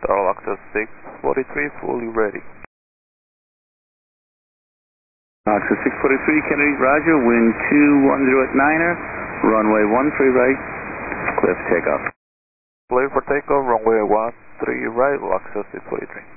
Throttle access 643, fully ready. Access 643, Kennedy, roger, wind 210 at 9er, runway 13 right, clear for takeoff. Clear for takeoff, runway 13 right, access 643.